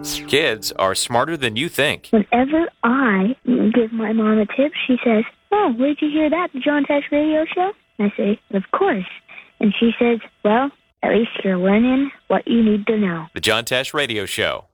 Kids are smarter than you think. Whenever I give my mom a tip, she says, "Oh, where'd you hear that? The John Tesh Radio Show?" I say, "Of course." And she says, "Well, at least you're learning what you need to know." The John Tesh Radio Show.